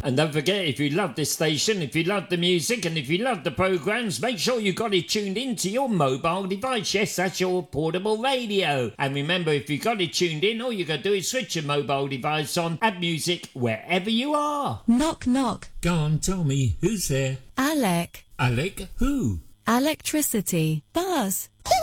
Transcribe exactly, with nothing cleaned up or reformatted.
And don't forget, if you love this station, if you love the music, and if you love the programmes, make sure you got it tuned in to your mobile device. Yes, that's your portable radio. And remember, if you got it tuned in, all you got to do is switch your mobile device on, add music wherever you are. Knock, knock. Go on, tell me, who's there? Alec. Alec who? Electricity. Buzz.